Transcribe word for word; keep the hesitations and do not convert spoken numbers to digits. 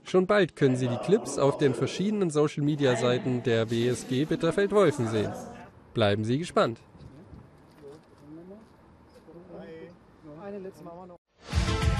Schon bald können Sie die Clips auf den verschiedenen Social-Media-Seiten der B S G Bitterfeld-Wolfen sehen. Bleiben Sie gespannt.